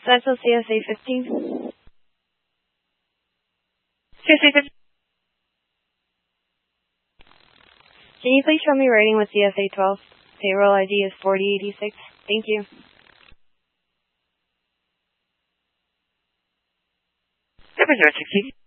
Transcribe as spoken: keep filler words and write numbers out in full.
Central C S A fifteen. C S A fifteen. Can you please show me writing with C S A twelve? Payroll I D is forty eighty-six. Thank you. seven zero sixteen.